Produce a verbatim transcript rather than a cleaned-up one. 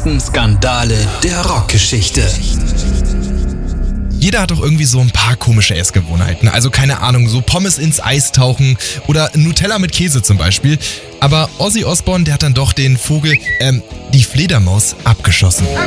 größten Skandale der Rockgeschichte. Jeder hat doch irgendwie so ein paar komische Essgewohnheiten. Also keine Ahnung, so Pommes ins Eis tauchen oder Nutella mit Käse zum Beispiel. Aber Ozzy Osbourne, der hat dann doch den Vogel, ähm, die Fledermaus abgeschossen.